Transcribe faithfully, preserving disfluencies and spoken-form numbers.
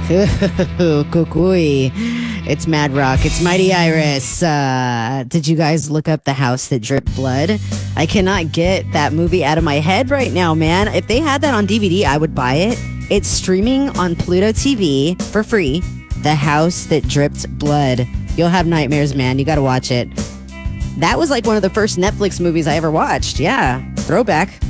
Kukui. It's Mad Rock. It's Mighty Iris. Uh, did you guys look up The House That Dripped Blood? I cannot get that movie out of my head right now, man. If they had that on D V D, I would buy it. It's streaming on Pluto T V for free. The House That Dripped Blood. You'll have nightmares, man. You got to watch it. That was like one of the first Netflix movies I ever watched. Yeah. Throwback.